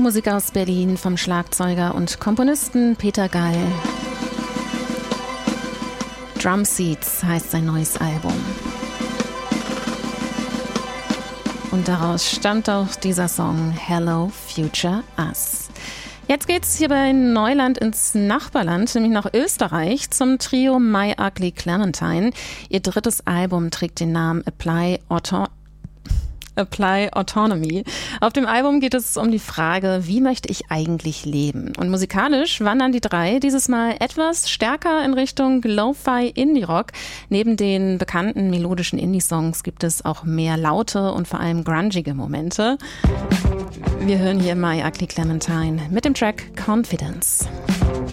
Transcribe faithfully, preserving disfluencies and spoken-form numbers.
Musik aus Berlin vom Schlagzeuger und Komponisten Peter Gall. Drum Seeds heißt sein neues Album. Und daraus stammt auch dieser Song Hello Future Us. Jetzt geht's hier bei Neuland ins Nachbarland, nämlich nach Österreich, zum Trio My Ugly Clementine. Ihr drittes Album trägt den Namen Apply Auto- Apply Autonomy. Auf dem Album geht es um die Frage, wie möchte ich eigentlich leben? Und musikalisch wandern die drei dieses Mal etwas stärker in Richtung Lo-Fi Indie-Rock. Neben den bekannten melodischen Indie-Songs gibt es auch mehr laute und vor allem grungige Momente. Wir hören hier My Ugly Clementine mit dem Track Confidence.